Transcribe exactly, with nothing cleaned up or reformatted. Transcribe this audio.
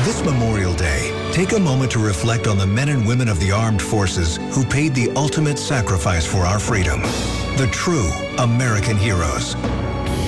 This Memorial Day, take a moment to reflect on the men and women of the armed forces who paid the ultimate sacrifice for our freedom. The true American heroes.